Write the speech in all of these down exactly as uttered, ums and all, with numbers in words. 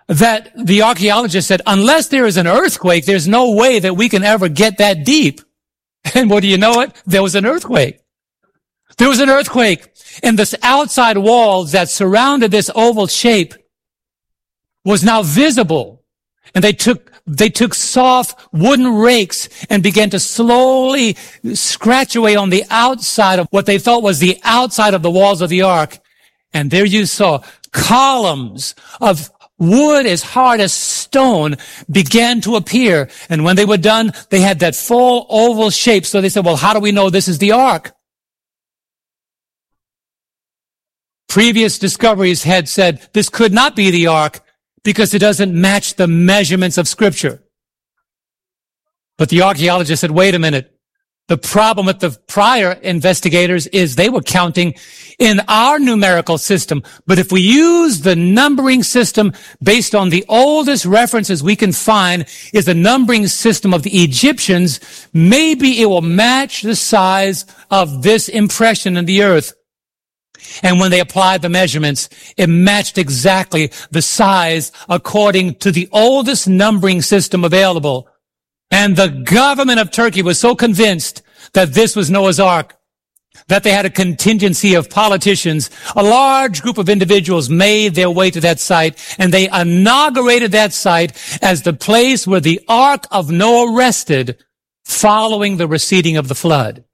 that the archaeologist said, unless there is an earthquake, there's no way that we can ever get that deep. And what do you know it? There was an earthquake. There was an earthquake, and the outside walls that surrounded this oval shape was now visible. And they took, they took soft wooden rakes and began to slowly scratch away on the outside of what they thought was the outside of the walls of the ark. And there you saw columns of wood as hard as stone began to appear. And when they were done, they had that full oval shape. So they said, well, how do we know this is the ark? Previous discoveries had said this could not be the ark because it doesn't match the measurements of Scripture. But the archaeologist said, wait a minute. The problem with the prior investigators is they were counting in our numerical system. But if we use the numbering system based on the oldest references we can find is the numbering system of the Egyptians, maybe it will match the size of this impression in the earth. And when they applied the measurements, it matched exactly the size according to the oldest numbering system available. And the government of Turkey was so convinced that this was Noah's Ark that they had a contingency of politicians. A large group of individuals made their way to that site, and they inaugurated that site as the place where the Ark of Noah rested following the receding of the flood.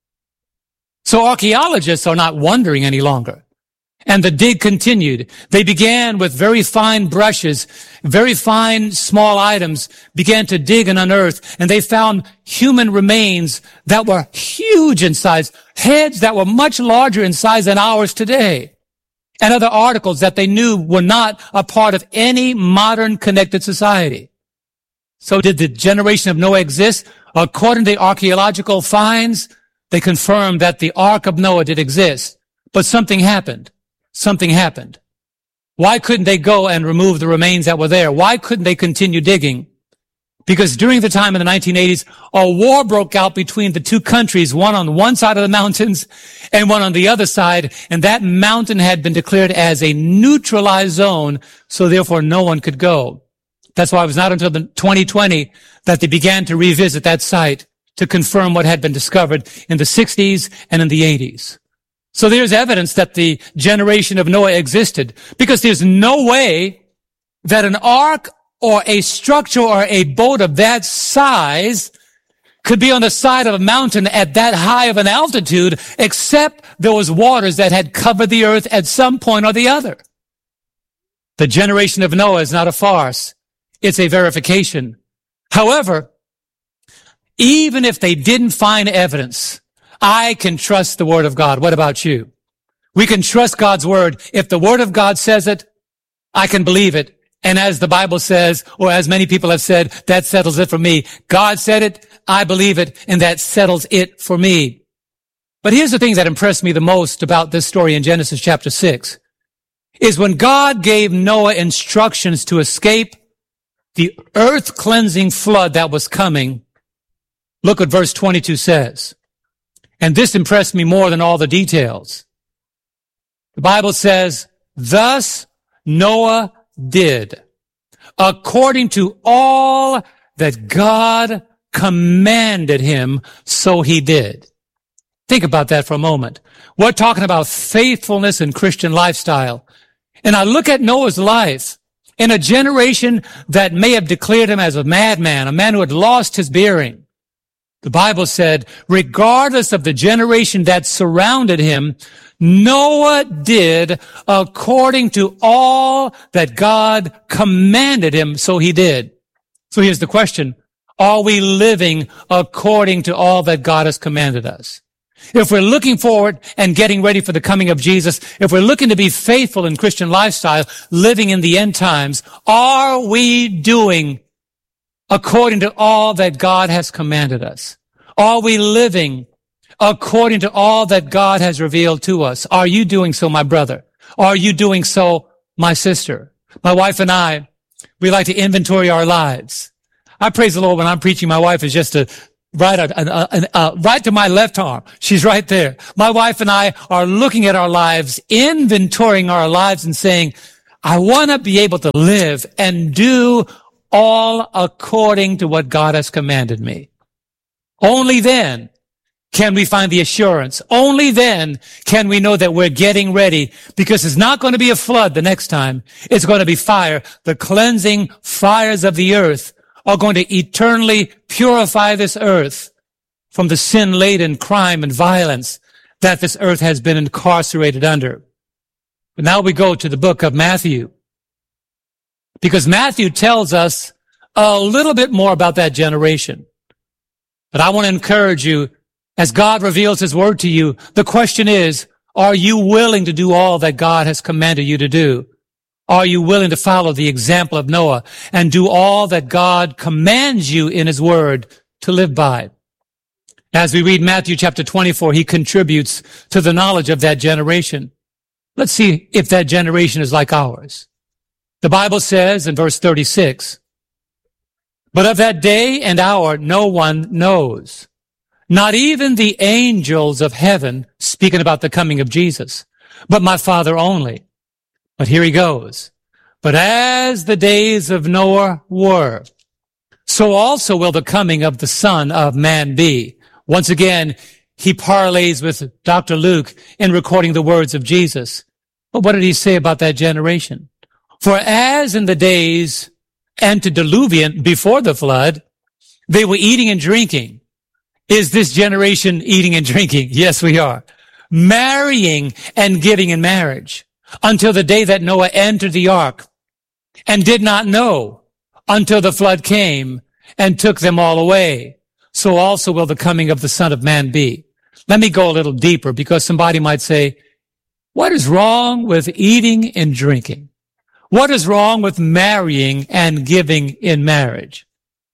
So archaeologists are not wondering any longer. And the dig continued. They began with very fine brushes, very fine small items, began to dig and unearth, and they found human remains that were huge in size, heads that were much larger in size than ours today, and other articles that they knew were not a part of any modern connected society. So did the generation of Noah exist? According to the archaeological finds, they confirmed that the Ark of Noah did exist, but something happened. Something happened. Why couldn't they go and remove the remains that were there? Why couldn't they continue digging? Because during the time in the nineteen eighties, a war broke out between the two countries, one on one side of the mountains and one on the other side, and that mountain had been declared as a neutralized zone, so therefore no one could go. That's why it was not until the twenty twenty that they began to revisit that site to confirm what had been discovered in the sixties and in the eighties. So there's evidence that the generation of Noah existed, because there's no way that an ark or a structure or a boat of that size could be on the side of a mountain at that high of an altitude, except there was waters that had covered the earth at some point or the other. The generation of Noah is not a farce. It's a verification. However, even if they didn't find evidence, I can trust the Word of God. What about you? We can trust God's Word. If the Word of God says it, I can believe it. And as the Bible says, or as many people have said, that settles it for me. God said it, I believe it, and that settles it for me. But here's the thing that impressed me the most about this story in Genesis chapter six, is when God gave Noah instructions to escape the earth-cleansing flood that was coming. Look what verse twenty-two says. And this impressed me more than all the details. The Bible says, thus Noah did, according to all that God commanded him, so he did. Think about that for a moment. We're talking about faithfulness in Christian lifestyle. And I look at Noah's life in a generation that may have declared him as a madman, a man who had lost his bearing. The Bible said, regardless of the generation that surrounded him, Noah did according to all that God commanded him, so he did. So here's the question. Are we living according to all that God has commanded us? If we're looking forward and getting ready for the coming of Jesus, if we're looking to be faithful in Christian lifestyle, living in the end times, are we doing according to all that God has commanded us? Are we living according to all that God has revealed to us? Are you doing so, my brother? Are you doing so, my sister? My wife and I, we like to inventory our lives. I praise the Lord when I'm preaching. My wife is just a right, a, a, a, a, right to my left arm. She's right there. My wife and I are looking at our lives, inventorying our lives and saying, I want to be able to live and do all according to what God has commanded me. Only then can we find the assurance. Only then can we know that we're getting ready, because it's not going to be a flood the next time. It's going to be fire. The cleansing fires of the earth are going to eternally purify this earth from the sin-laden crime and violence that this earth has been incarcerated under. But now we go to the book of Matthew, because Matthew tells us a little bit more about that generation. But I want to encourage you, as God reveals his word to you, the question is, are you willing to do all that God has commanded you to do? Are you willing to follow the example of Noah and do all that God commands you in his word to live by? As we read Matthew chapter twenty-four, he contributes to the knowledge of that generation. Let's see if that generation is like ours. The Bible says in verse thirty-six, "But of that day and hour no one knows, not even the angels of heaven," speaking about the coming of Jesus, "but my Father only." But here he goes. "But as the days of Noah were, so also will the coming of the Son of Man be." Once again, he parleys with Doctor Luke in recording the words of Jesus. But what did he say about that generation? "For as in the days antediluvian, before the flood, they were eating and drinking." Is this generation eating and drinking? Yes, we are. "Marrying and giving in marriage, until the day that Noah entered the ark, and did not know until the flood came and took them all away. So also will the coming of the Son of Man be." Let me go a little deeper, because somebody might say, what is wrong with eating and drinking? What is wrong with marrying and giving in marriage?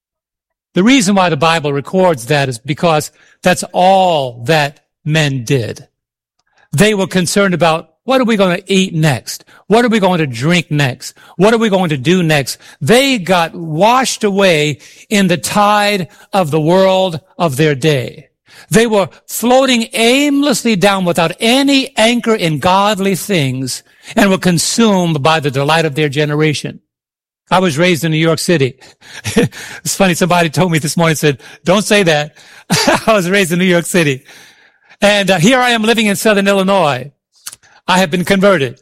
The reason why the Bible records that is because that's all that men did. They were concerned about, what are we going to eat next? What are we going to drink next? What are we going to do next? They got washed away in the tide of the world of their day. They were floating aimlessly down without any anchor in godly things, and were consumed by the delight of their generation. I was raised in New York City. It's funny, somebody told me this morning, said, don't say that. I was raised in New York City. And uh, here I am living in Southern Illinois. I have been converted.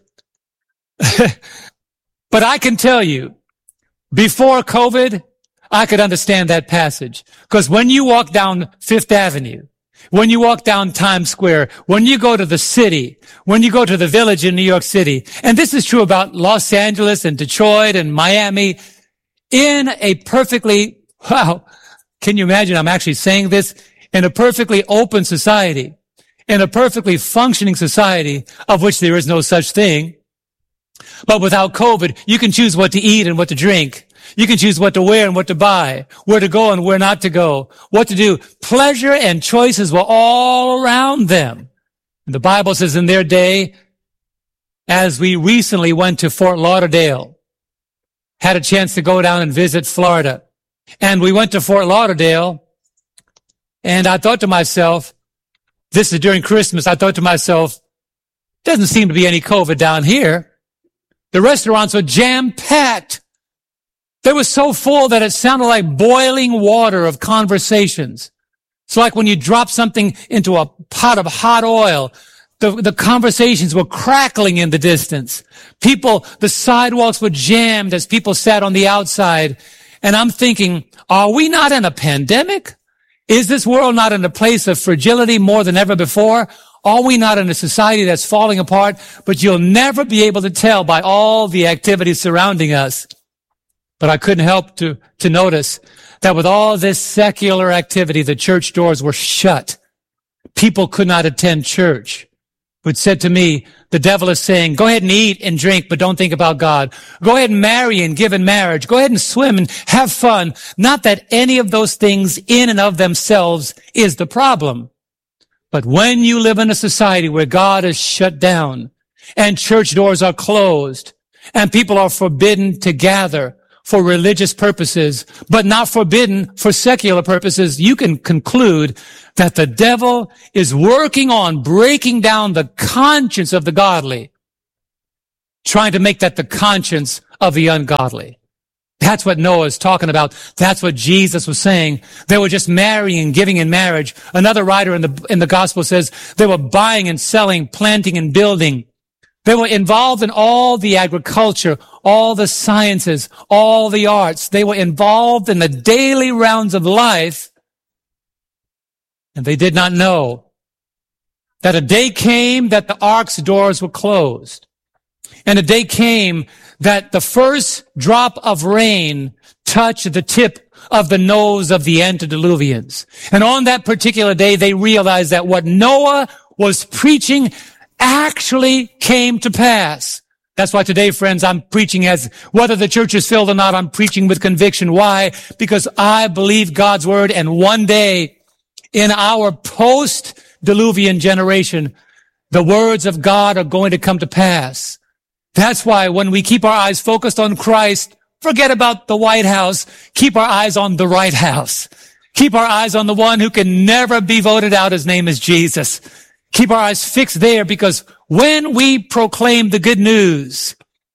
But I can tell you, before COVID, I could understand that passage. Because when you walk down Fifth Avenue, when you walk down Times Square, when you go to the city, when you go to the Village in New York City, and this is true about Los Angeles and Detroit and Miami, in a perfectly, wow, can you imagine I'm actually saying this? In a perfectly open society, in a perfectly functioning society of which there is no such thing. But without COVID, you can choose what to eat and what to drink. You can choose what to wear and what to buy, where to go and where not to go, what to do. Pleasure and choices were all around them. And the Bible says in their day, as we recently went to Fort Lauderdale, had a chance to go down and visit Florida. And we went to Fort Lauderdale, and I thought to myself, this is during Christmas, I thought to myself, doesn't seem to be any COVID down here. The restaurants were jam-packed. They were so full that it sounded like boiling water of conversations. It's like when you drop something into a pot of hot oil. The, the conversations were crackling in the distance. People, the sidewalks were jammed as people sat on the outside. And I'm thinking, are we not in a pandemic? Is this world not in a place of fragility more than ever before? Are we not in a society that's falling apart? But you'll never be able to tell by all the activities surrounding us. But I couldn't help to, to notice that with all this secular activity, the church doors were shut. People could not attend church. Which said to me, the devil is saying, go ahead and eat and drink, but don't think about God. Go ahead and marry and give in marriage. Go ahead and swim and have fun. Not that any of those things in and of themselves is the problem. But when you live in a society where God is shut down and church doors are closed and people are forbidden to gather for religious purposes, but not forbidden for secular purposes, you can conclude that the devil is working on breaking down the conscience of the godly. trying to make that the conscience of the ungodly. That's what Noah is talking about. That's what Jesus was saying. They were just marrying and giving in marriage. Another writer in the, in the gospel says they were buying and selling, planting and building. They were involved in all the agriculture, all the sciences, all the arts. They were involved in the daily rounds of life. And they did not know that a day came that the ark's doors were closed. And a day came that the first drop of rain touched the tip of the nose of the antediluvians. And on that particular day, they realized that what Noah was preaching actually came to pass. That's why today, friends, I'm preaching as, whether the church is filled or not, I'm preaching with conviction. Why? Because I believe God's word, and one day in our post-diluvian generation, the words of God are going to come to pass. That's why when we keep our eyes focused on Christ, forget about the White House, keep our eyes on the right house. Keep our eyes on the one who can never be voted out. His name is Jesus. Keep our eyes fixed there, because when we proclaim the good news,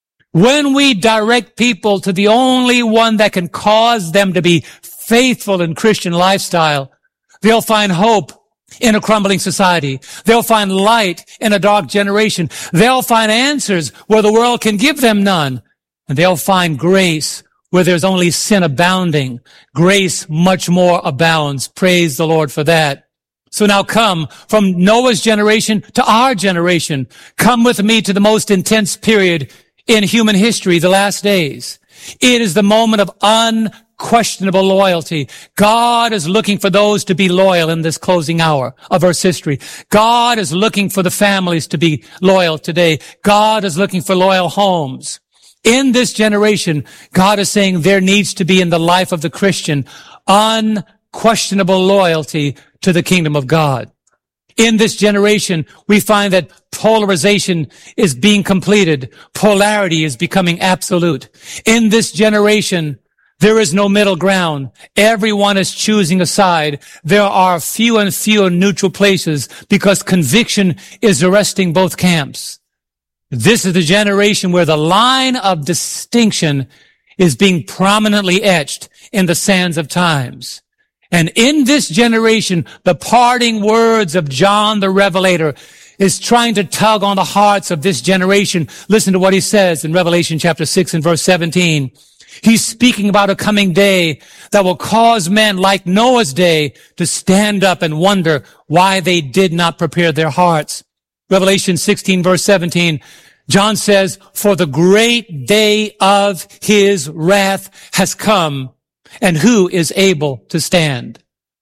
when we direct people to the only one that can cause them to be faithful in Christian lifestyle, they'll find hope in a crumbling society. They'll find light in a dark generation. They'll find answers where the world can give them none. And they'll find grace where there's only sin abounding. Grace much more abounds. Praise the Lord for that. So now come from Noah's generation to our generation. Come with me to the most intense period in human history, the last days. It is the moment of unquestionable loyalty. God is looking for those to be loyal in this closing hour of Earth's history. God is looking for the families to be loyal today. God is looking for loyal homes. In this generation, God is saying there needs to be in the life of the Christian unquestionable loyalty to the kingdom of God. In this generation, we find that polarization is being completed. Polarity is becoming absolute. In this generation, there is no middle ground. Everyone is choosing a side. There are few and fewer neutral places because conviction is arresting both camps. This is the generation where the line of distinction is being prominently etched in the sands of times. And in this generation, the parting words of John the Revelator is trying to tug on the hearts of this generation. Listen to what he says in Revelation chapter six and verse seventeen. He's speaking about a coming day that will cause men like Noah's day to stand up and wonder why they did not prepare their hearts. Revelation sixteen verse seventeen, John says, "For the great day of his wrath has come, and who is able to stand?"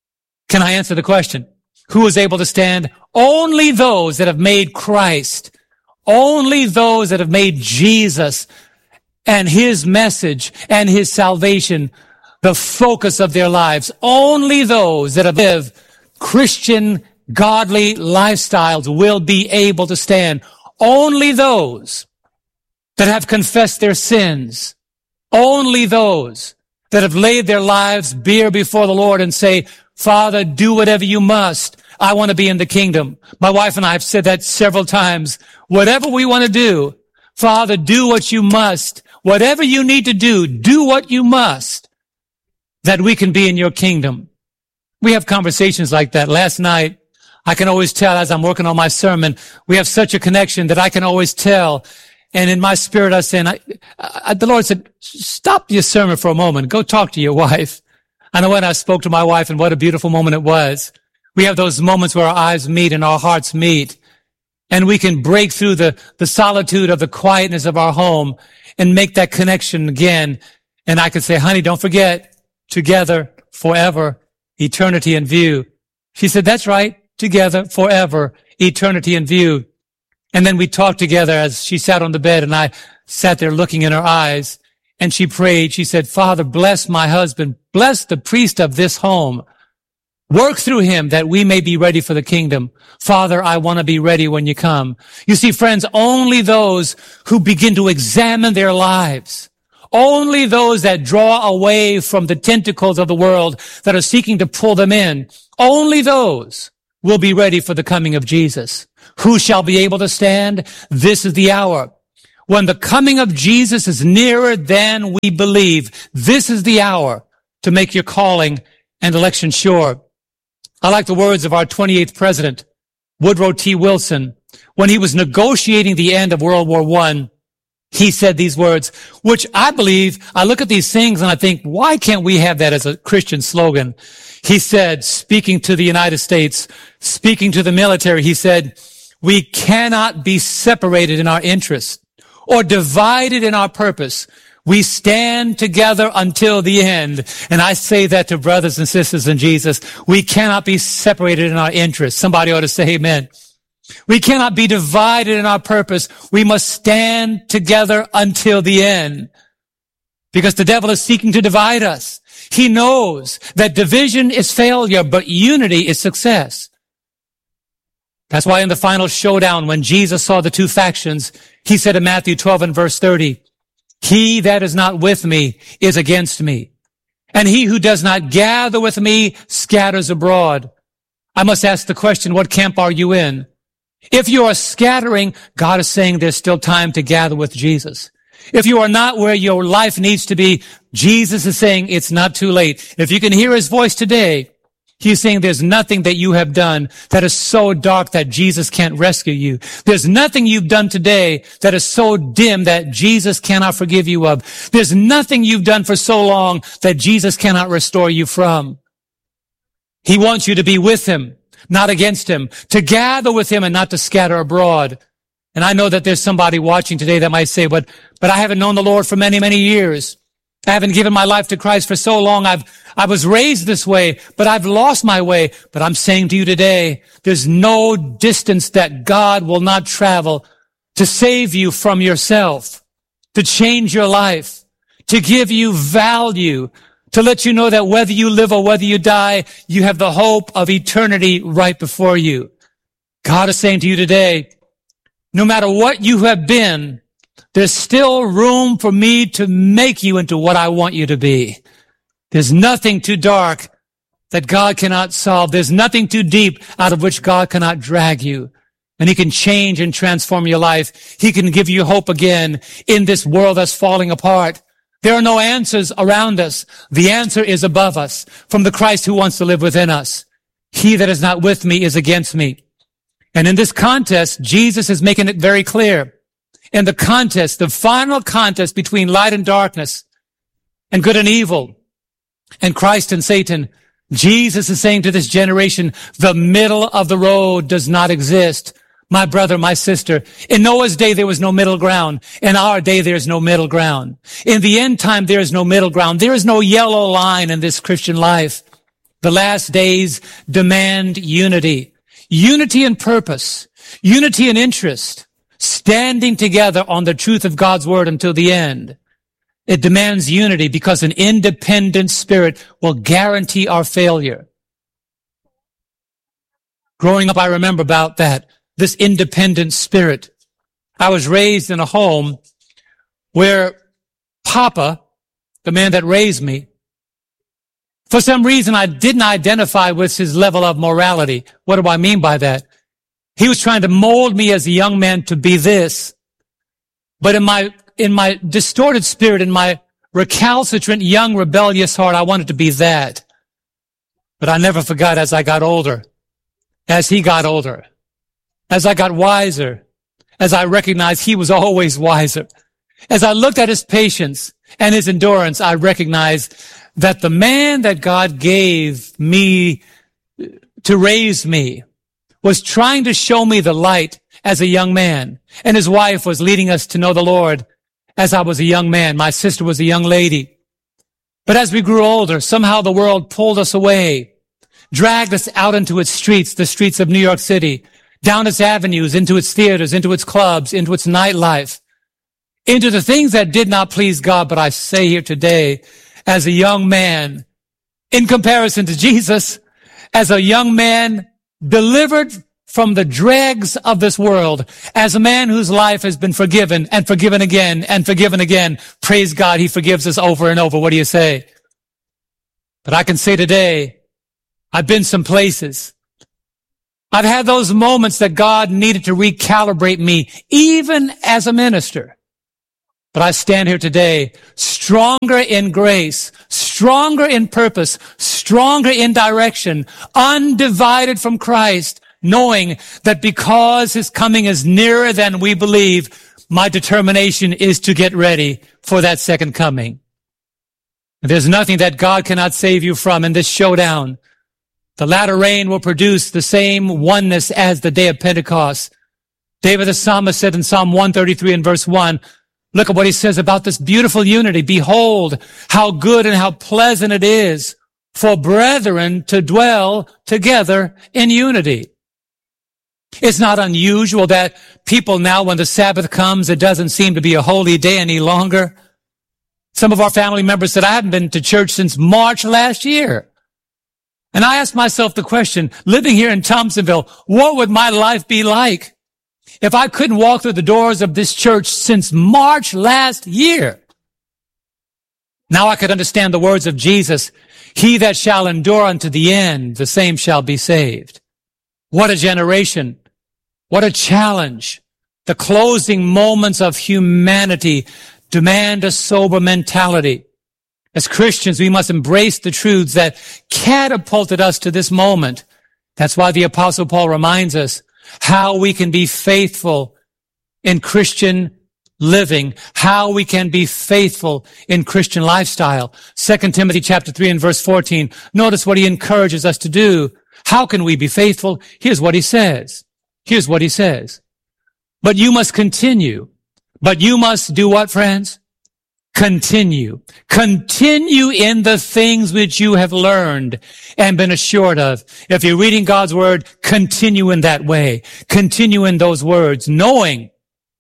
Can I answer the question? Who is able to stand? Only those that have made Christ, only those that have made Jesus and his message and his salvation the focus of their lives. Only those that have lived Christian, godly lifestyles will be able to stand. Only those that have confessed their sins, only those that have laid their lives bare before the Lord and say, "Father, do whatever you must. I want to be in the kingdom." My wife and I have said that several times. Whatever we want to do, Father, do what you must. Whatever you need to do, do what you must, that we can be in your kingdom. We have conversations like that. Last night, I can always tell as I'm working on my sermon, we have such a connection that I can always tell. And in my spirit, I was saying, I, I, the Lord said, "Stop your sermon for a moment. Go talk to your wife." And I went, I spoke to my wife, and what a beautiful moment it was. We have those moments where our eyes meet and our hearts meet. And we can break through the, the solitude of the quietness of our home and make that connection again. And I could say, "Honey, don't forget, together, forever, eternity in view." She said, "That's right. Together, forever, eternity in view." And then we talked together as she sat on the bed, and I sat there looking in her eyes, and she prayed. She said, "Father, bless my husband. Bless the priest of this home. Work through him that we may be ready for the kingdom. Father, I want to be ready when you come." You see, friends, only those who begin to examine their lives, only those that draw away from the tentacles of the world that are seeking to pull them in, only those will be ready for the coming of Jesus. Who shall be able to stand? This is the hour when the coming of Jesus is nearer than we believe, this is the hour to make your calling and election sure. I like the words of our twenty-eighth president, Woodrow T. Wilson. When he was negotiating the end of World War One, he said these words, which I believe, I look at these things and I think, why can't we have that as a Christian slogan? He said, speaking to the United States, speaking to the military, he said, we cannot be separated in our interests or divided in our purpose. We stand together until the end. And I say that to brothers and sisters in Jesus. We cannot be separated in our interests. Somebody ought to say amen. We cannot be divided in our purpose. We must stand together until the end. Because the devil is seeking to divide us. He knows that division is failure, but unity is success. That's why in the final showdown, when Jesus saw the two factions, he said in Matthew twelve and verse thirty, he that is not with me is against me, and he who does not gather with me scatters abroad. I must ask the question, what camp are you in? If you are scattering, God is saying there's still time to gather with Jesus. If you are not where your life needs to be, Jesus is saying it's not too late. If you can hear his voice today, he's saying there's nothing that you have done that is so dark that Jesus can't rescue you. There's nothing you've done today that is so dim that Jesus cannot forgive you of. There's nothing you've done for so long that Jesus cannot restore you from. He wants you to be with him, not against him, to gather with him and not to scatter abroad. And I know that there's somebody watching today that might say, but, but I haven't known the Lord for many, many years. I haven't given my life to Christ for so long. I've, I was raised this way, but I've lost my way. But I'm saying to you today, there's no distance that God will not travel to save you from yourself, to change your life, to give you value, to let you know that whether you live or whether you die, you have the hope of eternity right before you. God is saying to you today, no matter what you have been, there's still room for me to make you into what I want you to be. There's nothing too dark that God cannot solve. There's nothing too deep out of which God cannot drag you. And he can change and transform your life. He can give you hope again in this world that's falling apart. There are no answers around us. The answer is above us, from the Christ who wants to live within us. He that is not with me is against me. And in this contest, Jesus is making it very clear. In the contest, the final contest between light and darkness, and good and evil, and Christ and Satan, Jesus is saying to this generation, the middle of the road does not exist. My brother, my sister, in Noah's day, there was no middle ground. In our day, there is no middle ground. In the end time, there is no middle ground. There is no yellow line in this Christian life. The last days demand unity. Unity in purpose. Unity in interest. Standing together on the truth of God's word until the end. It demands unity because an independent spirit will guarantee our failure. Growing up, I remember about that. This independent spirit. I was raised in a home where Papa, the man that raised me, for some reason I didn't identify with his level of morality. What do I mean by that? He was trying to mold me as a young man to be this. But in my, in my distorted spirit, in my recalcitrant, young, rebellious heart, I wanted to be that. But I never forgot as I got older, as he got older, as I got wiser, as I recognized he was always wiser. As I looked at his patience and his endurance, I recognized that the man that God gave me to raise me was trying to show me the light as a young man. And his wife was leading us to know the Lord as I was a young man. My sister was a young lady. But as we grew older, somehow the world pulled us away, dragged us out into its streets, the streets of New York City, down its avenues, into its theaters, into its clubs, into its nightlife, into the things that did not please God. But I say here today, as a young man, in comparison to Jesus, as a young man delivered from the dregs of this world, as a man whose life has been forgiven and forgiven again and forgiven again, praise God, he forgives us over and over. What do you say? But I can say today, I've been some places. I've had those moments that God needed to recalibrate me, even as a minister. But I stand here today stronger in grace, stronger in purpose, stronger in direction, undivided from Christ, knowing that because his coming is nearer than we believe, my determination is to get ready for that second coming. There's nothing that God cannot save you from in this showdown. The latter rain will produce the same oneness as the day of Pentecost. David the psalmist said in Psalm one thirty-three and verse one, look at what he says about this beautiful unity. Behold, how good and how pleasant it is for brethren to dwell together in unity. It's not unusual that people now, when the Sabbath comes, it doesn't seem to be a holy day any longer. Some of our family members said, I haven't been to church since March last year. And I asked myself the question, living here in Thompsonville, what would my life be like if I couldn't walk through the doors of this church since March last year? Now I could understand the words of Jesus, he that shall endure unto the end, the same shall be saved. What a generation. What a challenge. The closing moments of humanity demand a sober mentality. As Christians, we must embrace the truths that catapulted us to this moment. That's why the Apostle Paul reminds us how we can be faithful in Christian living, how we can be faithful in Christian lifestyle. Second Timothy chapter three and verse fourteen. Notice what he encourages us to do. How can we be faithful? Here's what he says. Here's what he says. But you must continue. But you must do what, friends? Continue. Continue in the things which you have learned and been assured of. If you're reading God's word, continue in that way. Continue in those words, knowing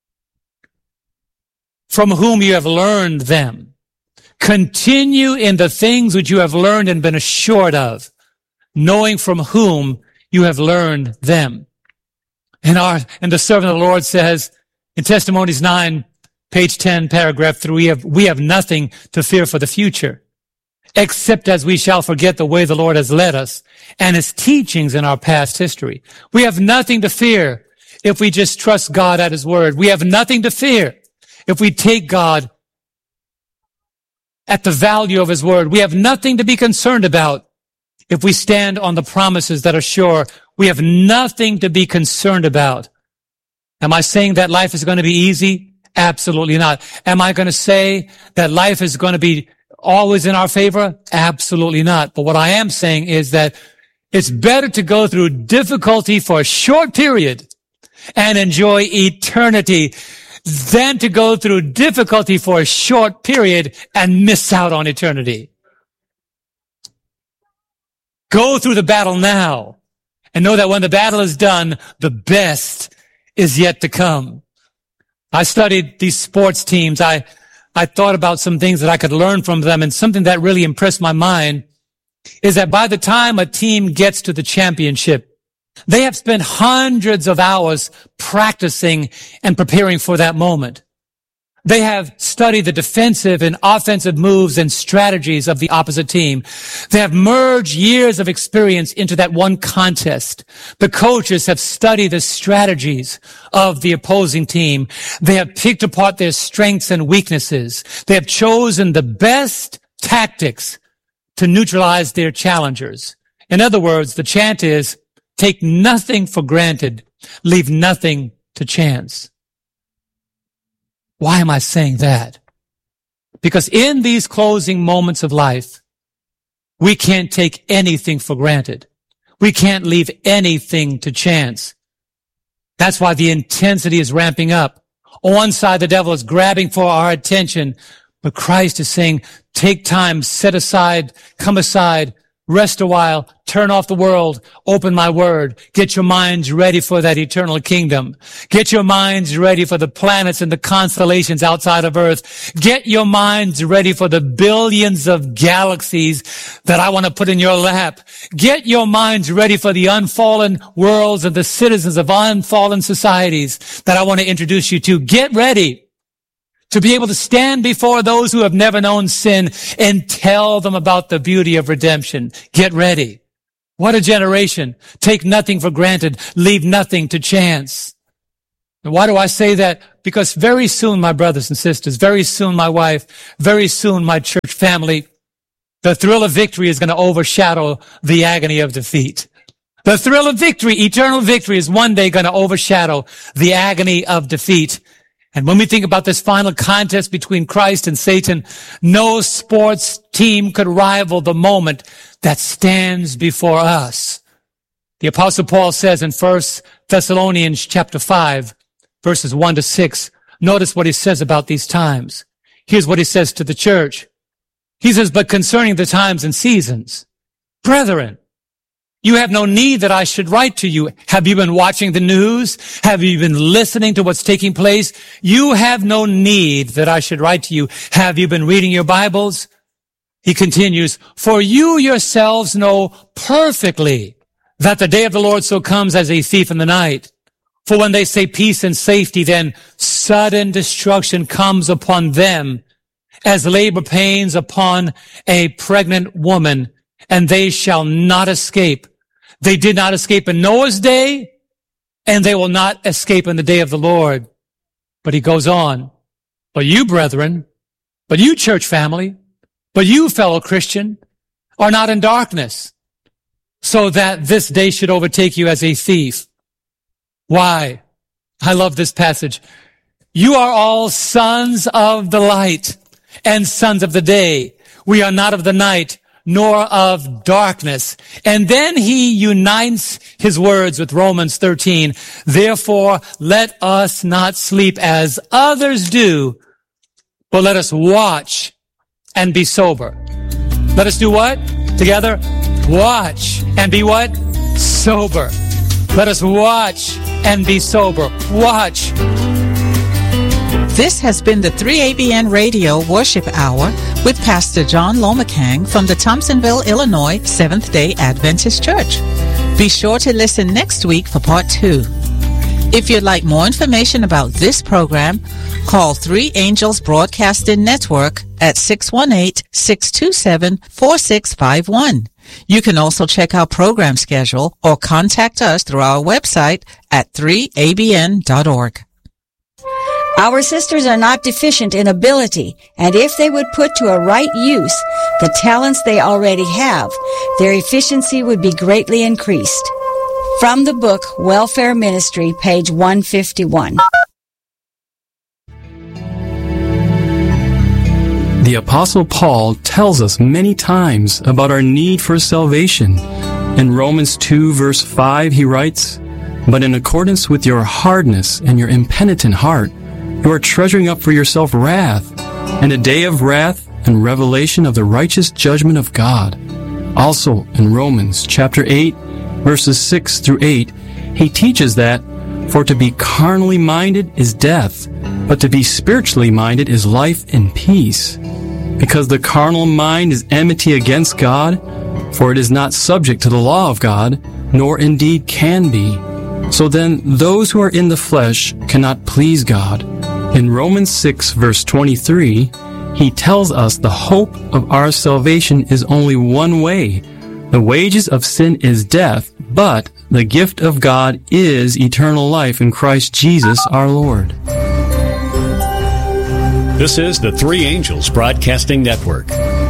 from whom you have learned them. Continue in the things which you have learned and been assured of, knowing from whom you have learned them. And our, and the servant of the Lord says in Testimonies nine, page ten, paragraph three, we have, we have nothing to fear for the future, except as we shall forget the way the Lord has led us and his teachings in our past history. We have nothing to fear if we just trust God at his word. We have nothing to fear if we take God at the value of his word. We have nothing to be concerned about if we stand on the promises that are sure. We have nothing to be concerned about. Am I saying that life is going to be easy? Absolutely not. Am I going to say that life is going to be always in our favor? Absolutely not. But what I am saying is that it's better to go through difficulty for a short period and enjoy eternity than to go through difficulty for a short period and miss out on eternity. Go through the battle now and know that when the battle is done, the best is yet to come. I studied these sports teams. I, I thought about some things that I could learn from them, and something that really impressed my mind is that by the time a team gets to the championship, they have spent hundreds of hours practicing and preparing for that moment. They have studied the defensive and offensive moves and strategies of the opposite team. They have merged years of experience into that one contest. The coaches have studied the strategies of the opposing team. They have picked apart their strengths and weaknesses. They have chosen the best tactics to neutralize their challengers. In other words, the chant is, take nothing for granted, leave nothing to chance. Why am I saying that? Because in these closing moments of life, we can't take anything for granted. We can't leave anything to chance. That's why the intensity is ramping up. On one side, the devil is grabbing for our attention, but Christ is saying, take time, set aside, come aside, rest a while, turn off the world, open my word, get your minds ready for that eternal kingdom. Get your minds ready for the planets and the constellations outside of Earth. Get your minds ready for the billions of galaxies that I want to put in your lap. Get your minds ready for the unfallen worlds and the citizens of unfallen societies that I want to introduce you to. Get ready to be able to stand before those who have never known sin and tell them about the beauty of redemption. Get ready. What a generation. Take nothing for granted. Leave nothing to chance. And why do I say that? Because very soon, my brothers and sisters, very soon, my wife, very soon, my church family, the thrill of victory is going to overshadow the agony of defeat. The thrill of victory, eternal victory, is one day going to overshadow the agony of defeat. And when we think about this final contest between Christ and Satan, no sports team could rival the moment that stands before us. The Apostle Paul says in First Thessalonians chapter five, verses one to six, notice what he says about these times. Here's what he says to the church. He says, but concerning the times and seasons, brethren, you have no need that I should write to you. Have you been watching the news? Have you been listening to what's taking place? You have no need that I should write to you. Have you been reading your Bibles? He continues, for you yourselves know perfectly that the day of the Lord so comes as a thief in the night. For when they say peace and safety, then sudden destruction comes upon them as labor pains upon a pregnant woman, and they shall not escape. They did not escape in Noah's day, and they will not escape in the day of the Lord. But he goes on, but you, brethren, but you, church family, but you, fellow Christian, are not in darkness, so that this day should overtake you as a thief. Why? I love this passage. You are all sons of the light and sons of the day. We are not of the night, nor of darkness. And then he unites his words with Romans thirteen. Therefore, let us not sleep as others do, but let us watch and be sober. Let us do what? Together? Watch and be what? Sober. Let us watch and be sober. Watch. This has been the three A B N Radio Worship Hour with Pastor John Lomacang from the Thompsonville, Illinois Seventh-day Adventist Church. Be sure to listen next week for part two. If you'd like more information about this program, call Three Angels Broadcasting Network at six one eight, six two seven, four six five one. You can also check our program schedule or contact us through our website at three A B N dot org. Our sisters are not deficient in ability, and if they would put to a right use the talents they already have, their efficiency would be greatly increased. From the book Welfare Ministry, page one fifty-one. The Apostle Paul tells us many times about our need for salvation. In Romans two, verse five, he writes, but in accordance with your hardness and your impenitent heart, you are treasuring up for yourself wrath, and a day of wrath and revelation of the righteous judgment of God. Also, in Romans chapter eight, verses six through eight, he teaches that, for to be carnally minded is death, but to be spiritually minded is life and peace. Because the carnal mind is enmity against God, for it is not subject to the law of God, nor indeed can be. So then, those who are in the flesh cannot please God. In Romans six, verse twenty-three, he tells us the hope of our salvation is only one way. The wages of sin is death, but the gift of God is eternal life in Christ Jesus our Lord. This is the Three Angels Broadcasting Network.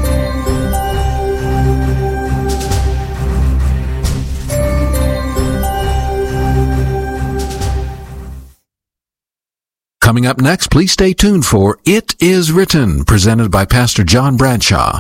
Coming up next, please stay tuned for It Is Written, presented by Pastor John Bradshaw.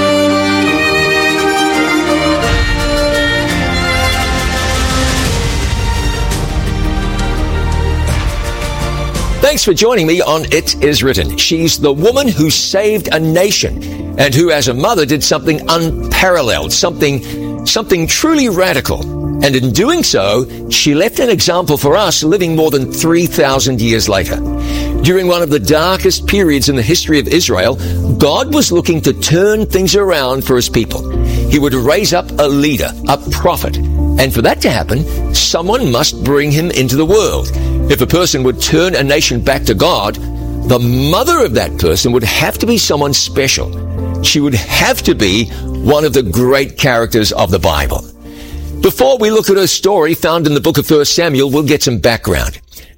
Thanks for joining me on It Is Written. She's the woman who saved a nation and who, as a mother, did something unparalleled, something, something truly radical. And in doing so, she left an example for us living more than three thousand years later. During one of the darkest periods in the history of Israel, God was looking to turn things around for his people. He would raise up a leader, a prophet. And for that to happen, someone must bring him into the world. If a person would turn a nation back to God, the mother of that person would have to be someone special. She would have to be one of the great characters of the Bible. Before we look at her story found in the book of First Samuel, we'll get some background.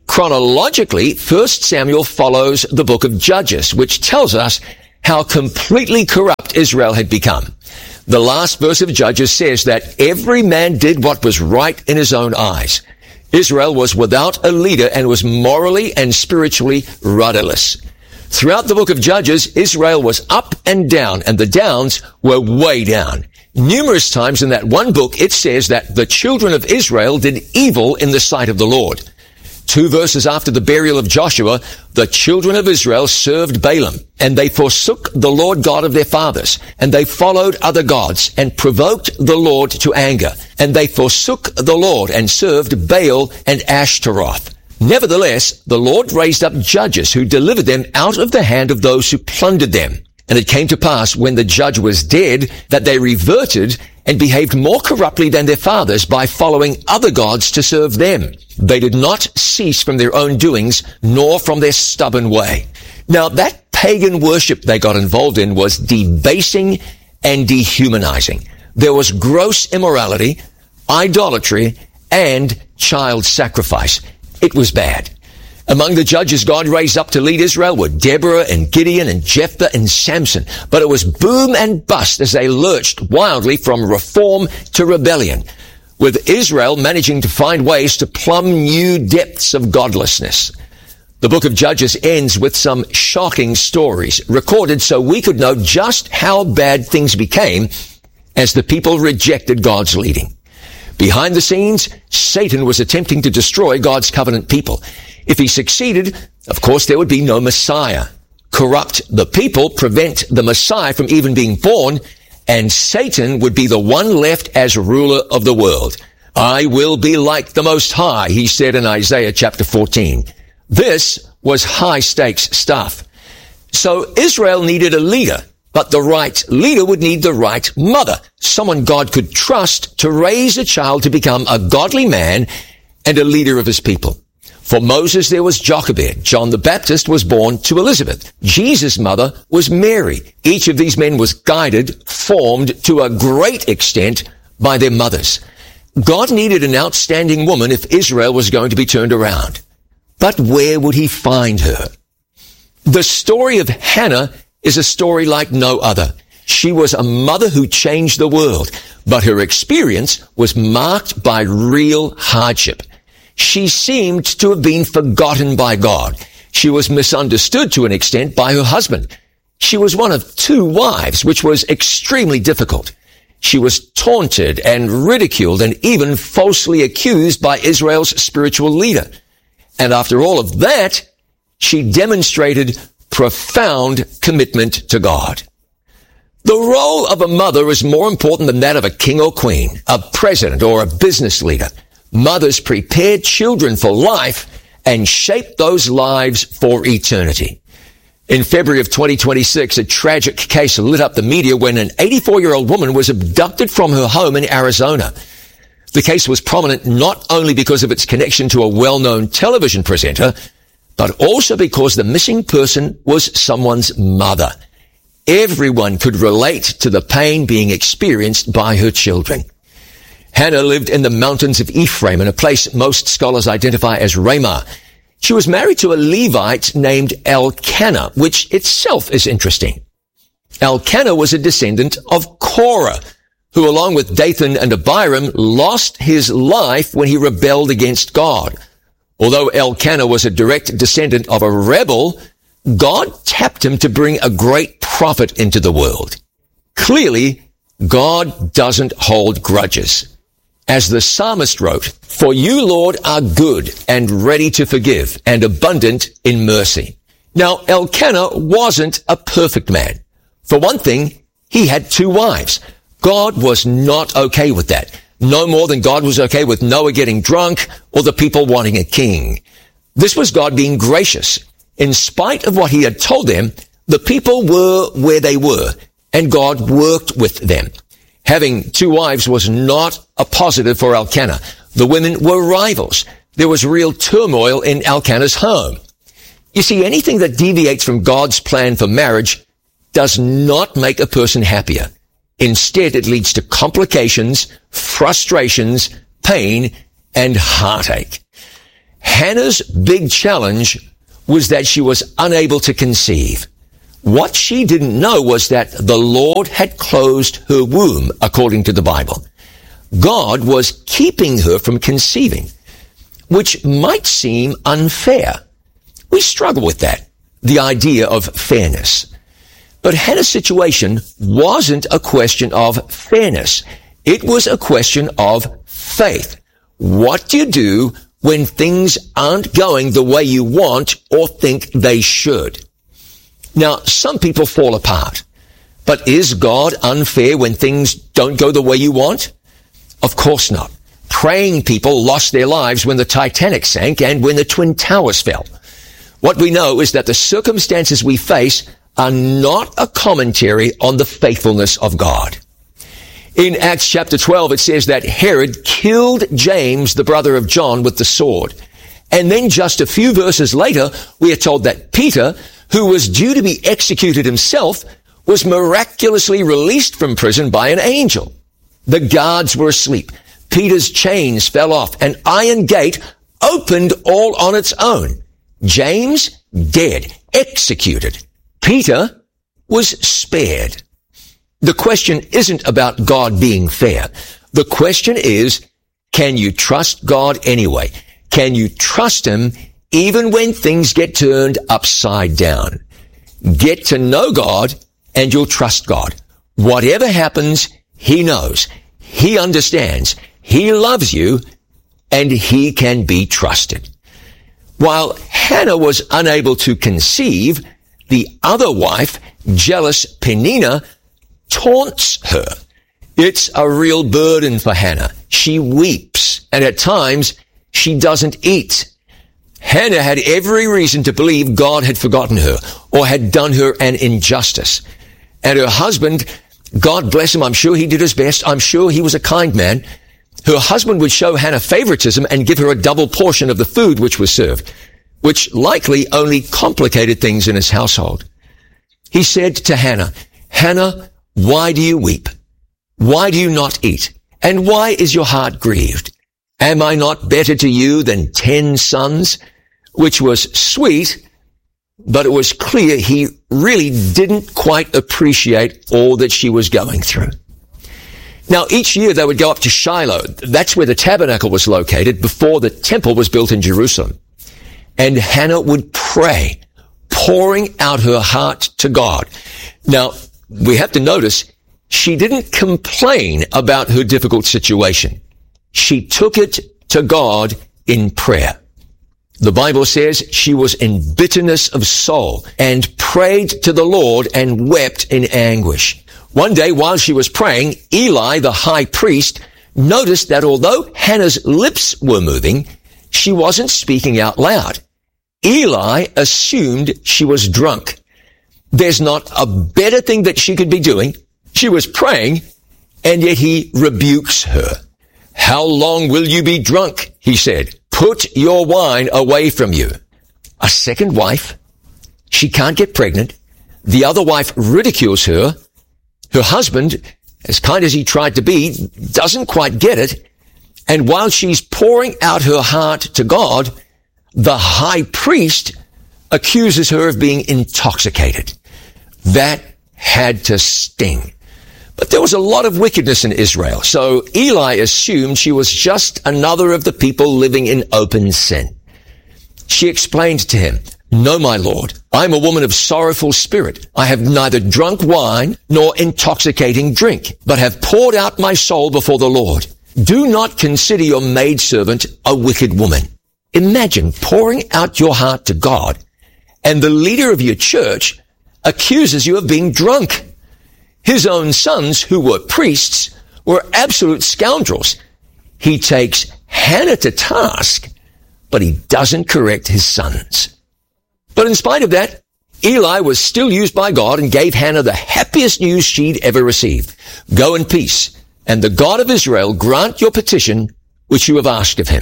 Chronologically, First Samuel follows the book of Judges, which tells us how completely corrupt Israel had become. The last verse of Judges says that every man did what was right in his own eyes. Israel was without a leader and was morally and spiritually rudderless. Throughout the book of Judges, Israel was up and down, and the downs were way down. Numerous times in that one book, it says that the children of Israel did evil in the sight of the Lord. Two verses after the burial of Joshua, the children of Israel served Balaam, and they forsook the Lord God of their fathers, and they followed other gods, and provoked the Lord to anger. And they forsook the Lord, and served Baal and Ashtaroth. Nevertheless, the Lord raised up judges who delivered them out of the hand of those who plundered them. And it came to pass, when the judge was dead, that they reverted and behaved more corruptly than their fathers by following other gods to serve them. They did not cease from their own doings, nor from their stubborn way. Now, that pagan worship they got involved in was debasing and dehumanizing. There was gross immorality, idolatry, and child sacrifice. It was bad. Among the judges God raised up to lead Israel were Deborah and Gideon and Jephthah and Samson. But it was boom and bust as they lurched wildly from reform to rebellion, with Israel managing to find ways to plumb new depths of godlessness. The book of Judges ends with some shocking stories recorded so we could know just how bad things became as the people rejected God's leading. Behind the scenes, Satan was attempting to destroy God's covenant people. If he succeeded, of course, there would be no Messiah. Corrupt the people, prevent the Messiah from even being born, and Satan would be the one left as ruler of the world. I will be like the Most High, he said in Isaiah chapter fourteen. This was high-stakes stuff. So Israel needed a leader, but the right leader would need the right mother, someone God could trust to raise a child to become a godly man and a leader of his people. For Moses, there was Jochebed. John the Baptist was born to Elizabeth. Jesus' mother was Mary. Each of these men was guided, formed to a great extent by their mothers. God needed an outstanding woman if Israel was going to be turned around. But where would he find her? The story of Hannah is a story like no other. She was a mother who changed the world, but her experience was marked by real hardship. She seemed to have been forgotten by God. She was misunderstood to an extent by her husband. She was one of two wives, which was extremely difficult. She was taunted and ridiculed and even falsely accused by Israel's spiritual leader. And after all of that, she demonstrated profound commitment to God. The role of a mother is more important than that of a king or queen, a president or a business leader. Mothers prepare children for life and shape those lives for eternity. In February of twenty twenty-six, a tragic case lit up the media when an eighty-four-year-old woman was abducted from her home in Arizona. The case was prominent not only because of its connection to a well-known television presenter, but also because the missing person was someone's mother. Everyone could relate to the pain being experienced by her children. Hannah lived in the mountains of Ephraim, in a place most scholars identify as Ramah. She was married to a Levite named Elkanah, which itself is interesting. Elkanah was a descendant of Korah, who along with Dathan and Abiram lost his life when he rebelled against God. Although Elkanah was a direct descendant of a rebel, God tapped him to bring a great prophet into the world. Clearly, God doesn't hold grudges. As the psalmist wrote, "For you, Lord, are good and ready to forgive and abundant in mercy." Now, Elkanah wasn't a perfect man. For one thing, he had two wives. God was not okay with that. No more than God was okay with Noah getting drunk or the people wanting a king. This was God being gracious. In spite of what he had told them, the people were where they were, and God worked with them. Having two wives was not a positive for Elkanah. The women were rivals. There was real turmoil in Elkanah's home. You see, anything that deviates from God's plan for marriage does not make a person happier. Instead, it leads to complications, frustrations, pain, and heartache. Hannah's big challenge was that she was unable to conceive. What she didn't know was that the Lord had closed her womb, according to the Bible. God was keeping her from conceiving, which might seem unfair. We struggle with that, the idea of fairness. But Hannah's situation wasn't a question of fairness. It was a question of faith. What do you do when things aren't going the way you want or think they should? Now, some people fall apart. But is God unfair when things don't go the way you want? Of course not. Praying people lost their lives when the Titanic sank and when the Twin Towers fell. What we know is that the circumstances we face are not a commentary on the faithfulness of God. In Acts chapter twelve, it says that Herod killed James, the brother of John, with the sword. And then just a few verses later, we are told that Peter, who was due to be executed himself, was miraculously released from prison by an angel. The guards were asleep. Peter's chains fell off. An iron gate opened all on its own. James, dead, executed. Peter was spared. The question isn't about God being fair. The question is, can you trust God anyway? Can you trust Him even when things get turned upside down? Get to know God and you'll trust God. Whatever happens, He knows. He understands. He loves you and He can be trusted. While Hannah was unable to conceive, the other wife, jealous Peninnah, taunts her. It's a real burden for Hannah. She weeps, and at times she doesn't eat. Hannah had every reason to believe God had forgotten her or had done her an injustice. And her husband, God bless him, I'm sure he did his best. I'm sure he was a kind man. Her husband would show Hannah favoritism and give her a double portion of the food which was served, which likely only complicated things in his household. He said to Hannah, Hannah, why do you weep? Why do you not eat? And why is your heart grieved? Am I not better to you than ten sons? Which was sweet, but it was clear he really didn't quite appreciate all that she was going through. Now, each year they would go up to Shiloh. That's where the tabernacle was located before the temple was built in Jerusalem. And Hannah would pray, pouring out her heart to God. Now, we have to notice she didn't complain about her difficult situation. She took it to God in prayer. The Bible says she was in bitterness of soul and prayed to the Lord and wept in anguish. One day while she was praying, Eli, the high priest, noticed that although Hannah's lips were moving, she wasn't speaking out loud. Eli assumed she was drunk. There's not a better thing that she could be doing. She was praying, and yet he rebukes her. How long will you be drunk? He said. Put your wine away from you. A second wife. She can't get pregnant. The other wife ridicules her. Her husband, as kind as he tried to be, doesn't quite get it. And while she's pouring out her heart to God, the high priest accuses her of being intoxicated. That had to sting. But there was a lot of wickedness in Israel, so Eli assumed she was just another of the people living in open sin. She explained to him, No, my lord, I am a woman of sorrowful spirit. I have neither drunk wine nor intoxicating drink, but have poured out my soul before the Lord. Do not consider your maidservant a wicked woman. Imagine pouring out your heart to God, and the leader of your church accuses you of being drunk. His own sons, who were priests, were absolute scoundrels. He takes Hannah to task, but he doesn't correct his sons. But in spite of that, Eli was still used by God and gave Hannah the happiest news she'd ever received. Go in peace, and the God of Israel grant your petition which you have asked of him.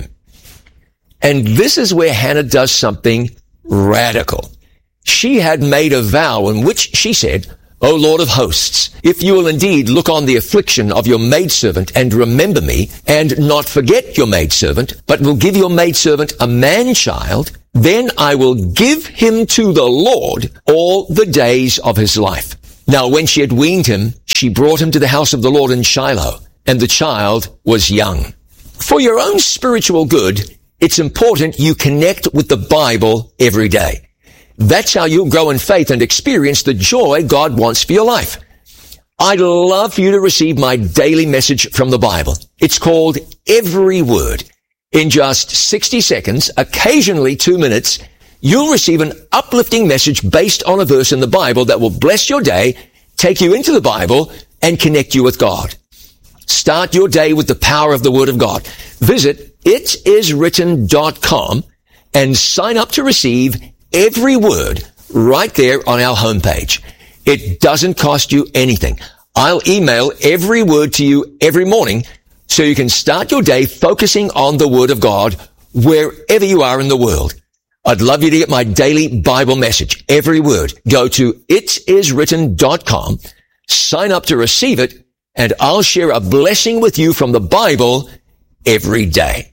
And this is where Hannah does something radical. She had made a vow in which she said, O Lord of hosts, if you will indeed look on the affliction of your maidservant and remember me, and not forget your maidservant, but will give your maidservant a man-child, then I will give him to the Lord all the days of his life. Now when she had weaned him, she brought him to the house of the Lord in Shiloh, and the child was young. For your own spiritual good, it's important you connect with the Bible every day. That's how you'll grow in faith and experience the joy God wants for your life. I'd love for you to receive my daily message from the Bible. It's called Every Word. In just sixty seconds, occasionally two minutes, you'll receive an uplifting message based on a verse in the Bible that will bless your day, take you into the Bible, and connect you with God. Start your day with the power of the Word of God. Visit it is written dot com and sign up to receive Every Word right there on our homepage. It doesn't cost you anything. I'll email every word to you every morning so you can start your day focusing on the Word of God wherever you are in the world. I'd love you to get my daily Bible message, Every Word. Go to it is written dot com, sign up to receive it, and I'll share a blessing with you from the Bible every day.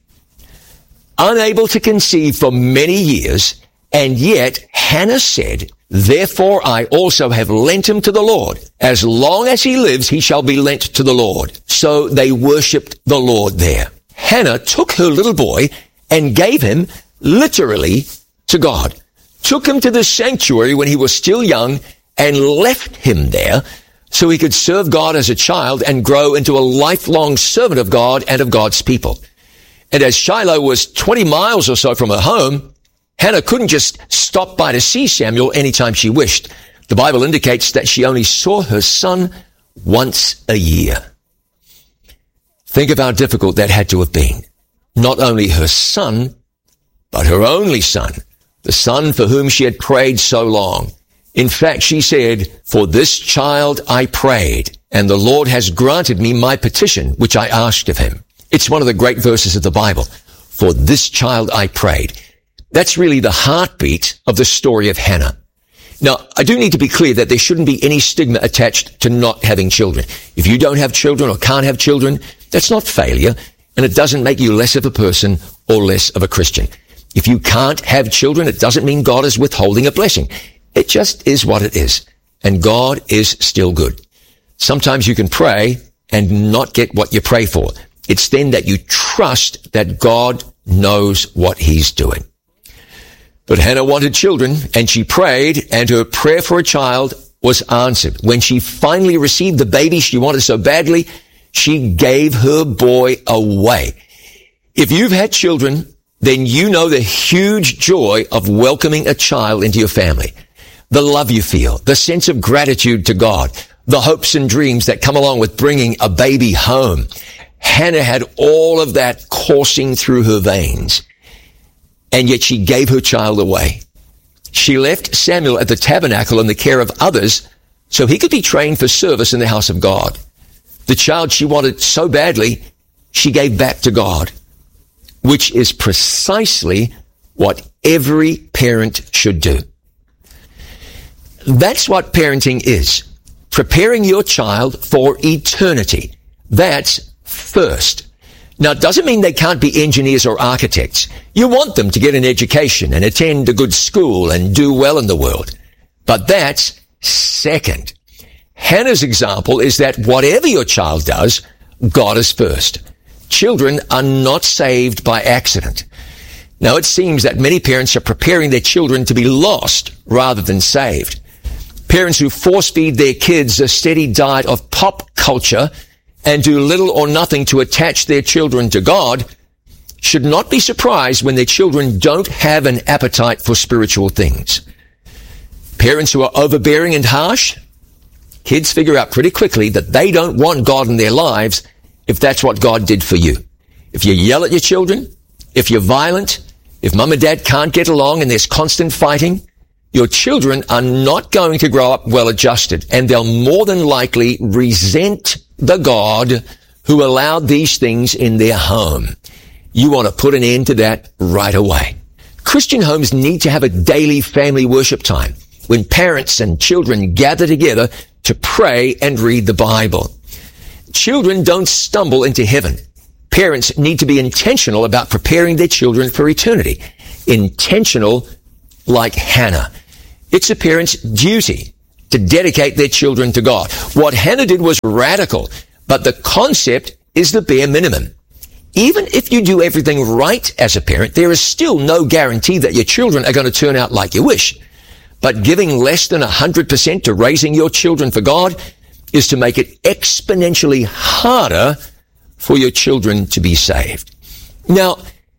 Unable to conceive for many years, and yet Hannah said, therefore I also have lent him to the Lord. As long as he lives, he shall be lent to the Lord. So they worshipped the Lord there. Hannah took her little boy and gave him literally to God. Took him to the sanctuary when he was still young and left him there so he could serve God as a child and grow into a lifelong servant of God and of God's people. And as Shiloh was twenty miles or so from her home, Hannah couldn't just stop by to see Samuel anytime she wished. The Bible indicates that she only saw her son once a year. Think of how difficult that had to have been. Not only her son, but her only son, the son for whom she had prayed so long. In fact, she said, for this child I prayed, and the Lord has granted me my petition, which I asked of him. It's one of the great verses of the Bible. For this child I prayed. That's really the heartbeat of the story of Hannah. Now, I do need to be clear that there shouldn't be any stigma attached to not having children. If you don't have children or can't have children, that's not failure, and it doesn't make you less of a person or less of a Christian. If you can't have children, it doesn't mean God is withholding a blessing. It just is what it is, and God is still good. Sometimes you can pray and not get what you pray for. It's then that you trust that God knows what he's doing. But Hannah wanted children, and she prayed, and her prayer for a child was answered. When she finally received the baby she wanted so badly, she gave her boy away. If you've had children, then you know the huge joy of welcoming a child into your family. The love you feel, the sense of gratitude to God, the hopes and dreams that come along with bringing a baby home. Hannah had all of that coursing through her veins. And yet she gave her child away. She left Samuel at the tabernacle in the care of others so he could be trained for service in the house of God. The child she wanted so badly, she gave back to God, which is precisely what every parent should do. That's what parenting is. Preparing your child for eternity. That's first. Now, it doesn't mean they can't be engineers or architects. You want them to get an education and attend a good school and do well in the world. But that's second. Hannah's example is that whatever your child does, God is first. Children are not saved by accident. Now, it seems that many parents are preparing their children to be lost rather than saved. Parents who force-feed their kids a steady diet of pop culture and do little or nothing to attach their children to God should not be surprised when their children don't have an appetite for spiritual things. Parents who are overbearing and harsh, kids figure out pretty quickly that they don't want God in their lives if that's what God did for you. If you yell at your children, if you're violent, if mom and dad can't get along and there's constant fighting, your children are not going to grow up well adjusted, and they'll more than likely resent the God who allowed these things in their home. You want to put an end to that right away. Christian homes need to have a daily family worship time when parents and children gather together to pray and read the Bible. Children don't stumble into heaven. Parents need to be intentional about preparing their children for eternity. Intentional like Hannah. It's a parent's duty to dedicate their children to God. What Hannah did was radical, but the concept is the bare minimum. Even if you do everything right as a parent, there is still no guarantee that your children are going to turn out like you wish. But giving less than one hundred percent to raising your children for God is to make it exponentially harder for your children to be saved. Now,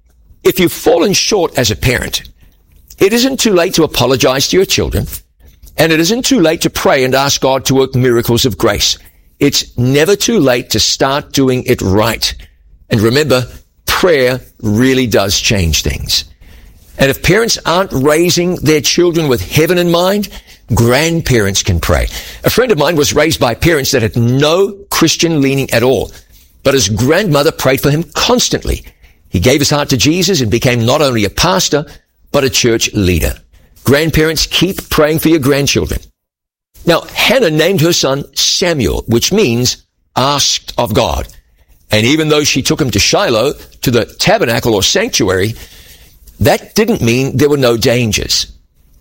if you've fallen short as a parent, it isn't too late to apologize to your children, and it isn't too late to pray and ask God to work miracles of grace. It's never too late to start doing it right. And remember, prayer really does change things. And if parents aren't raising their children with heaven in mind, grandparents can pray. A friend of mine was raised by parents that had no Christian leaning at all, but his grandmother prayed for him constantly. He gave his heart to Jesus and became not only a pastor, but a church leader. Grandparents, keep praying for your grandchildren. Now, Hannah named her son Samuel, which means asked of God. And even though she took him to Shiloh, to the tabernacle or sanctuary, that didn't mean there were no dangers.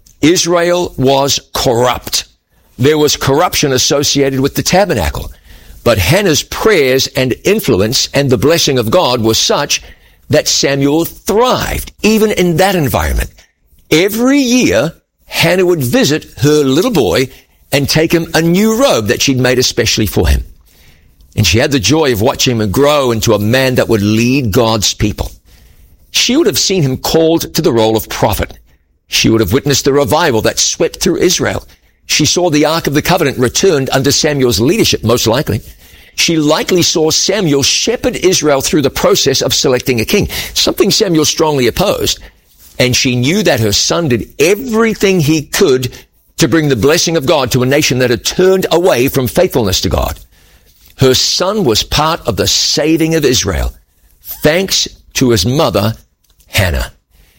Israel was corrupt. There was corruption associated with the tabernacle. But Hannah's prayers and influence and the blessing of God was such that Samuel thrived, even in that environment. Every year, Hannah would visit her little boy and take him a new robe that she'd made especially for him. And she had the joy of watching him grow into a man that would lead God's people. She would have seen him called to the role of prophet. She would have witnessed the revival that swept through Israel. She saw the Ark of the Covenant returned under Samuel's leadership, most likely. She likely saw Samuel shepherd Israel through the process of selecting a king, something Samuel strongly opposed. And she knew that her son did everything he could to bring the blessing of God to a nation that had turned away from faithfulness to God. Her son was part of the saving of Israel, thanks to his mother, Hannah.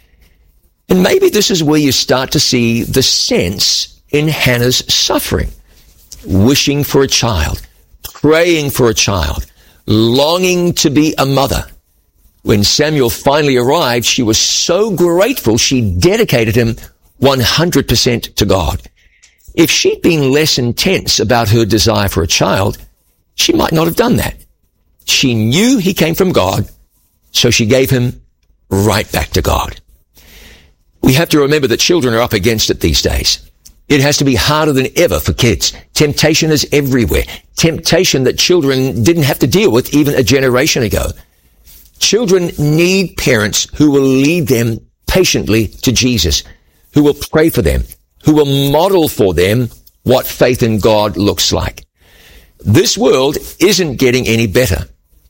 And maybe this is where you start to see the sense in Hannah's suffering. Wishing for a child, praying for a child, longing to be a mother. When Samuel finally arrived, she was so grateful she dedicated him one hundred percent to God. If she'd been less intense about her desire for a child, she might not have done that. She knew he came from God, so she gave him right back to God. We have to remember that children are up against it these days. It has to be harder than ever for kids. Temptation is everywhere. Temptation that children didn't have to deal with even a generation ago. Children need parents who will lead them patiently to Jesus, who will pray for them, who will model for them what faith in God looks like. This world isn't getting any better.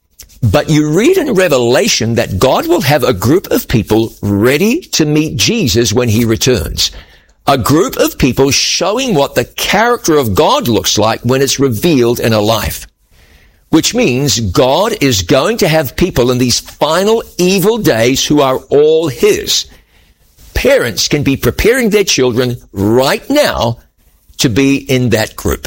But you read in Revelation that God will have a group of people ready to meet Jesus when he returns. A group of people showing what the character of God looks like when it's revealed in a life. Which means God is going to have people in these final evil days who are all his. Parents can be preparing their children right now to be in that group.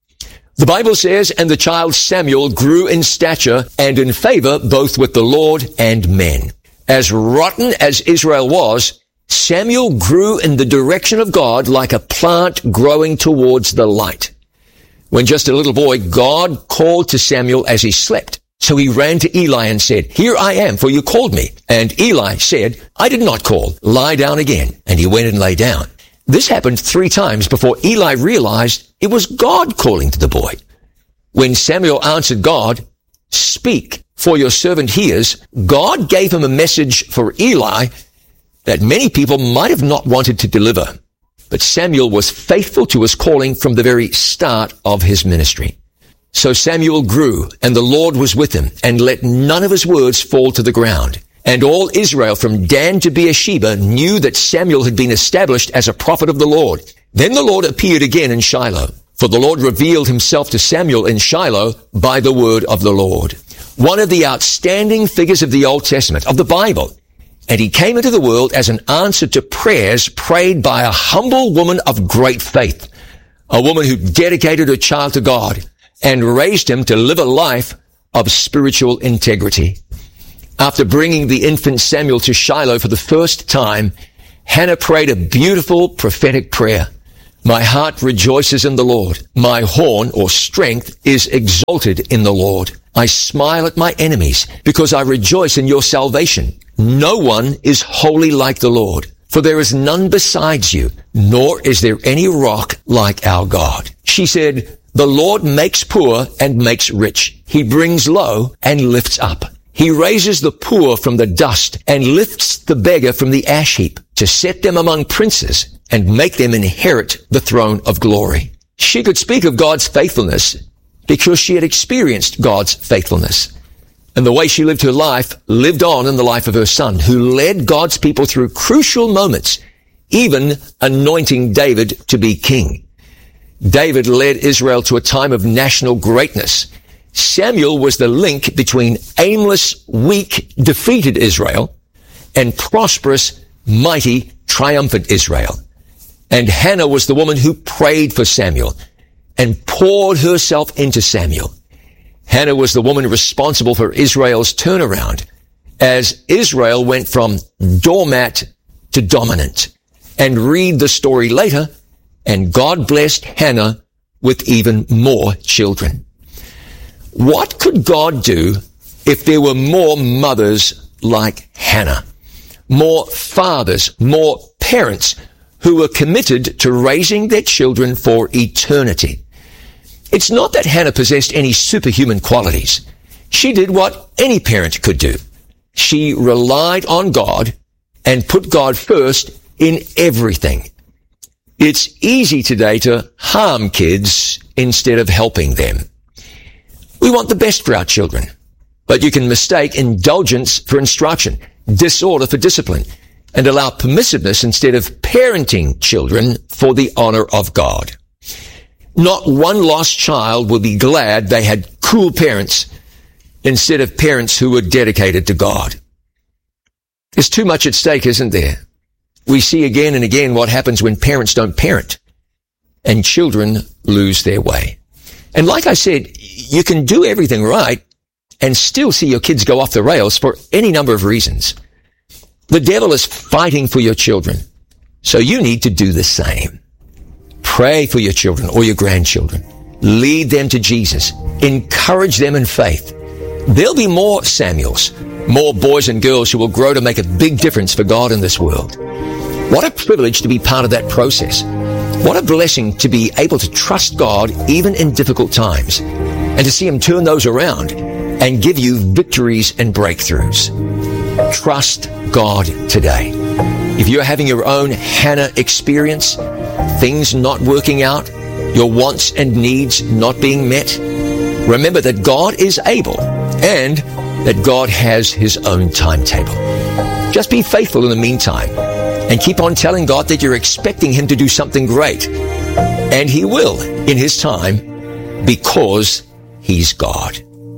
The Bible says, and the child Samuel grew in stature and in favor both with the Lord and men. As rotten as Israel was, Samuel grew in the direction of God like a plant growing towards the light. When just a little boy, God called to Samuel as he slept. So he ran to Eli and said, "Here I am, for you called me." And Eli said, "I did not call. Lie down again." And he went and lay down. This happened three times before Eli realized it was God calling to the boy. When Samuel answered God, "Speak, for your servant hears," God gave him a message for Eli that many people might have not wanted to deliver. But Samuel was faithful to his calling from the very start of his ministry. So Samuel grew, and the Lord was with him, and let none of his words fall to the ground. And all Israel from Dan to Beersheba knew that Samuel had been established as a prophet of the Lord. Then the Lord appeared again in Shiloh, for the Lord revealed himself to Samuel in Shiloh by the word of the Lord. One of the outstanding figures of the Old Testament, of the Bible. And he came into the world as an answer to prayers prayed by a humble woman of great faith. a woman who dedicated her child to God and raised him to live a life of spiritual integrity. After bringing the infant Samuel to Shiloh for the first time, Hannah prayed a beautiful prophetic prayer. My heart rejoices in the Lord. My horn or strength is exalted in the Lord. I smile at my enemies because I rejoice in your salvation. No one is holy like the Lord, for there is none besides you, nor is there any rock like our God. She said, the Lord makes poor and makes rich. He brings low and lifts up. He raises the poor from the dust and lifts the beggar from the ash heap to set them among princes and make them inherit the throne of glory. She could speak of God's faithfulness because she had experienced God's faithfulness. And the way she lived her life lived on in the life of her son, who led God's people through crucial moments, even anointing David to be king. David led Israel to a time of national greatness. Samuel was the link between aimless, weak, defeated Israel and prosperous, mighty, triumphant Israel. And Hannah was the woman who prayed for Samuel and poured herself into Samuel. Hannah was the woman responsible for Israel's turnaround as Israel went from doormat to dominant. And read the story later, and God blessed Hannah with even more children. What could God do if there were more mothers like Hannah? More fathers, more parents who were committed to raising their children for eternity. It's not that Hannah possessed any superhuman qualities. She did what any parent could do. She relied on God and put God first in everything. It's easy today to harm kids instead of helping them. We want the best for our children, but you can mistake indulgence for instruction, disorder for discipline, and allow permissiveness instead of parenting children for the honor of God. Not one lost child will be glad they had cool parents instead of parents who were dedicated to God. There's too much at stake, isn't there? We see again and again what happens when parents don't parent and children lose their way. And like I said, you can do everything right and still see your kids go off the rails for any number of reasons. The devil is fighting for your children, so you need to do the same. Pray for your children or your grandchildren. Lead them to Jesus. Encourage them in faith. There'll be more Samuels, more boys and girls who will grow to make a big difference for God in this world. What a privilege to be part of that process. What a blessing to be able to trust God even in difficult times and to see Him turn those around and give you victories and breakthroughs. Trust God today. If you're having your own Hannah experience, things not working out, your wants and needs not being met, remember that God is able and that God has His own timetable. Just be faithful in the meantime and keep on telling God that you're expecting Him to do something great. And He will in His time because He's God.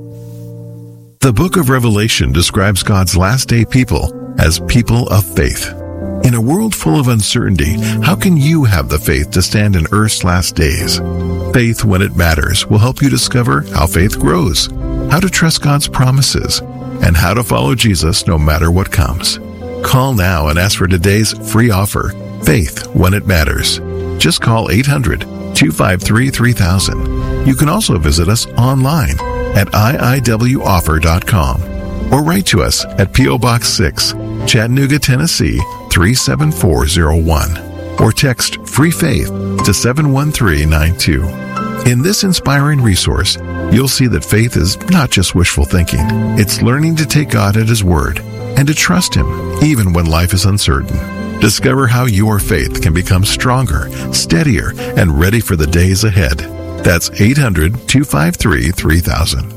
The book of Revelation describes God's last day people as people of faith. In a world full of uncertainty, how can you have the faith to stand in Earth's last days? Faith When It Matters will help you discover how faith grows, how to trust God's promises, and how to follow Jesus no matter what comes. Call now and ask for today's free offer, Faith When It Matters. Just call eight hundred, two five three, three thousand. You can also visit us online at I I W offer dot com or write to us at P O Box six, Chattanooga, Tennessee three seven four zero one or text Free Faith to seven one three nine two. In this inspiring resource, you'll see that faith is not just wishful thinking. It's learning to take God at His word and to trust Him even when life is uncertain. Discover how your faith can become stronger, steadier, and ready for the days ahead. That's eight hundred, two five three, three thousand.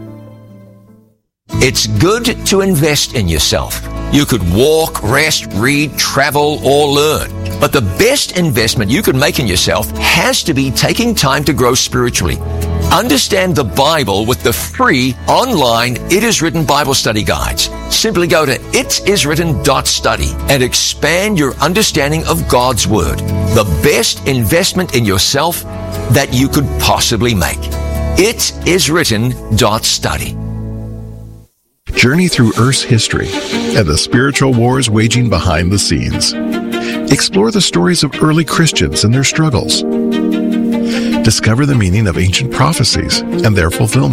It's good to invest in yourself. You could walk, rest, read, travel, or learn. But the best investment you could make in yourself has to be taking time to grow spiritually. Understand the Bible with the free online It Is Written Bible study guides. Simply go to it is written dot study and expand your understanding of God's Word, the best investment in yourself that you could possibly make. it is written dot study. Journey through Earth's history and the spiritual wars waging behind the scenes. Explore the stories of early Christians and their struggles. Discover the meaning of ancient prophecies and their fulfillment.